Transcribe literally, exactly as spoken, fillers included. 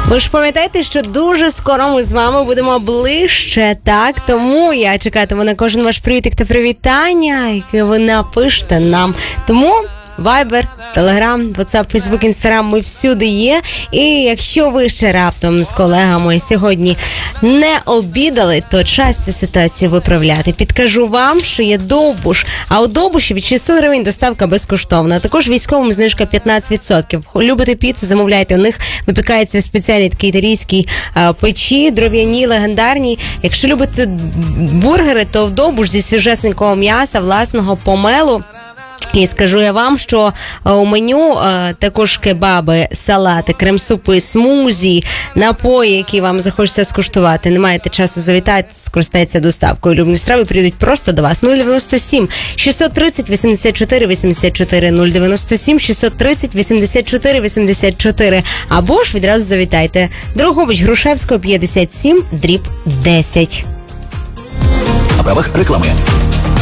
Ви ж пам'ятаєте, що дуже скоро ми з вами будемо ближче, так? Тому я чекатиму на кожен ваш привітик та привітання, яке ви напишете нам. Тому Viber, Telegram, WhatsApp, Facebook, Instagram, ми всюди є. І якщо ви ще раптом з колегами сьогодні не обідали, то час цю ситуацію виправляти. Підкажу вам, що є Довбуш, а у Довбуші від шістсот гривень доставка безкоштовна. Також військовим знижка п'ятнадцять відсотків. Любите піцу, замовляйте. У них випікається в спеціальній такій італійській а, печі, дров'яні, легендарні. Якщо любите бургери, то в Довбуш зі свіжесенького м'яса, власного помелу. І скажу я вам, що у меню е, також кебаби, салати, крем-супи, смузі, напої, які вам захочеться скуштувати. Не маєте часу завітати, скористайтеся доставкою. Улюблені страви прийдуть просто до вас. нуль дев'яносто сім шістсот тридцять вісімдесят чотири вісімдесят чотири, нуль дев'яносто сім шістсот тридцять вісімдесят чотири вісімдесят чотири. Або ж відразу завітайте. Дрогобич, Грушевського, п'ятдесят сім, дріб десять. На правах реклами.